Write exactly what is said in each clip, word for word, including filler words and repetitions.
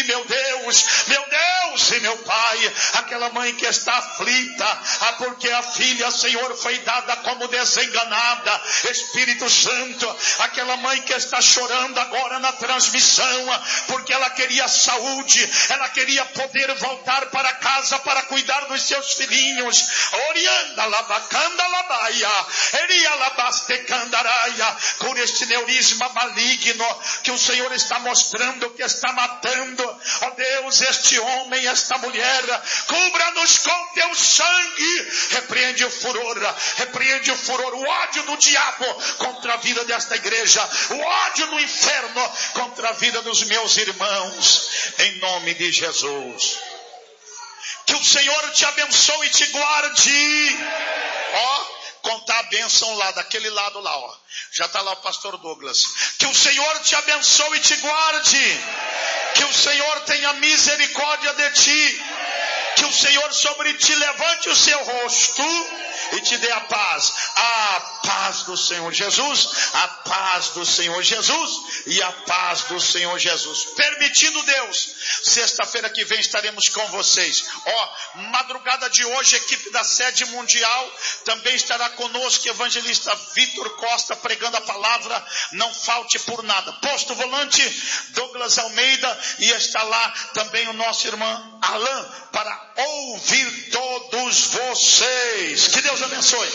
meu Deus, meu Deus e meu Pai. Aquela mãe que está aflita, ah, porque a filha, Senhor, foi dada como desenganada. Espírito Santo, aquela mãe que está chorando agora na transmissão, porque ela queria saúde, ela queria poder voltar para casa para cuidar dos seus filhinhos. Orianda labacanda labaia, eria labastecandaraia, por este neurisma maligno que o Senhor está mostrando que está matando. Ó Deus, este homem, esta mulher, cubra-nos com teu sangue. Repreende o furor, repreende o furor, o ódio do diabo contra a vida desta igreja, o ódio do inferno contra a vida dos meus irmãos, em nome de Jesus. Que o Senhor te abençoe e te guarde. Ó, contar a bênção lá, daquele lado lá, ó. Já está lá o pastor Douglas. Que o Senhor te abençoe e te guarde. Que o Senhor tenha misericórdia de ti. Que o Senhor sobre ti levante o seu rosto e te dê a paz. A paz do Senhor Jesus, a paz do Senhor Jesus e a paz do Senhor Jesus. Permitindo Deus, sexta-feira que vem estaremos com vocês. Ó, madrugada de hoje, a equipe da Sede Mundial também estará conosco. Evangelista Vitor Costa pregando a palavra. Não falte por nada. Posto volante Douglas Almeida, e está lá também o nosso irmão Alain para ouvir todos vocês. Que Deus abençoe.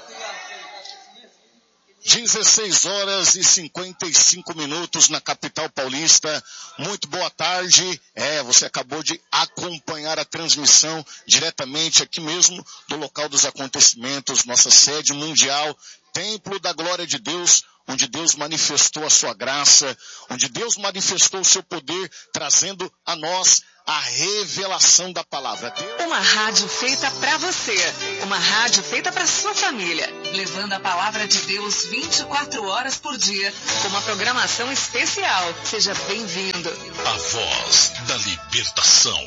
dezesseis horas e cinquenta e cinco minutos na capital paulista. Muito boa tarde. É, você acabou de acompanhar a transmissão diretamente aqui mesmo do local dos acontecimentos, nossa sede mundial, Templo da Glória de Deus, onde Deus manifestou a sua graça, onde Deus manifestou o seu poder, trazendo a nós a revelação da palavra. Uma rádio feita para você, uma rádio feita para sua família, levando a palavra de Deus vinte e quatro horas por dia, com uma programação especial. Seja bem-vindo. A voz da libertação.